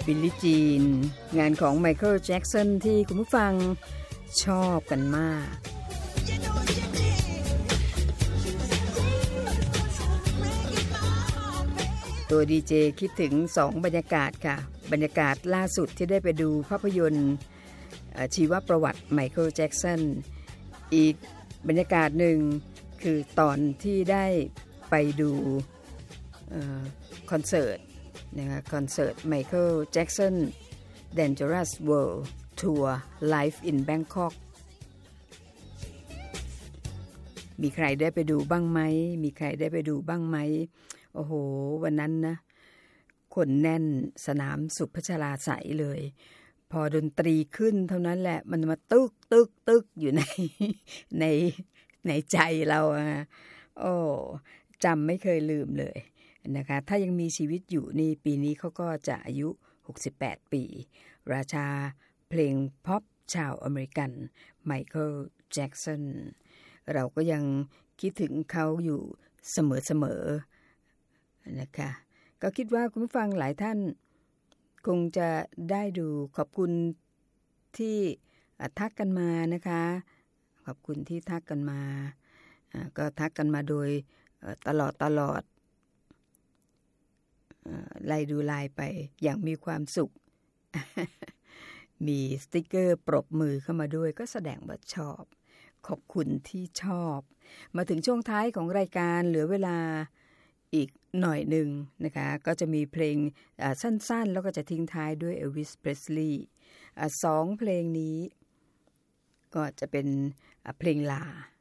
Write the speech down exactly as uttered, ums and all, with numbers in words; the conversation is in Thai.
บิลลี่จีนงานของไมเคิลแจ็กสันที่คุณผู้ฟังชอบกันมากตัวดีเจคิดถึงสองบรรยากาศค่ะบรรยากาศล่าสุดที่ได้ไปดูภาพยนตร์ชีวประวัติไมเคิลแจ็กสันอีกบรรยากาศหนึ่งคือตอนที่ได้ไปดูคอนเสิร์ตนะคะคอนเสิร์ต Michael Jackson Dangerous World Tour Live in Bangkok มีใครได้ไปดูบ้างไหมมีใครได้ไปดูบ้างไหมโอ้โหวันนั้นนะคนแน่นสนามสุพัชราไสยเลยพอดนตรีขึ้นเท่านั้นแหละมันมาตึกตึกตึกอยู่ในในในใจเราอะโอ้จำไม่เคยลืมเลยนะคะถ้ายังมีชีวิตอยู่นี่ปีนี้เขาก็จะอายุหกสิบแปดปีราชาเพลงพ็อปชาวอเมริกันไมเคิลแจ็กสันเราก็ยังคิดถึงเขาอยู่เสมอๆนะคะก็คิดว่าคุณผู้ฟังหลายท่านคงจะได้ดูขอบคุณที่ทักกันมานะคะขอบคุณที่ทักกันมาก็ทักกันมาโดยตลอดตลอดไล่ดูไลน์ไปอย่างมีความสุข มีสติ๊กเกอร์ปรบมือเข้ามาด้วยก็แสดงว่าชอบขอบคุณที่ชอบมาถึงช่วงท้ายของรายการเหลือเวลาอีกหน่อยหนึ่งนะคะก็จะมีเพลงสั้นๆแล้วก็จะทิ้งท้ายด้วย Elvis Presley สองเพลงนี้ก็จะเป็นเพลงลา